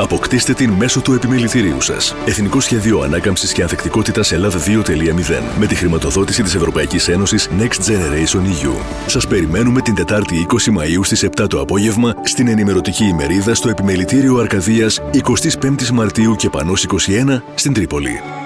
Αποκτήστε την μέσω του επιμελητηρίου σας. Εθνικό Σχέδιο Ανάκαμψης και Ανθεκτικότητας Ελλάδα 2.0 με τη χρηματοδότηση της Ευρωπαϊκής Ένωσης Next Generation EU. Σας περιμένουμε την Τετάρτη 20 Μαΐου στις 7 το απόγευμα στην ενημερωτική ημερίδα στο Επιμελητήριο Αρκαδίας 25 Μαρτίου και Πανός 21 στην Τρίπολη.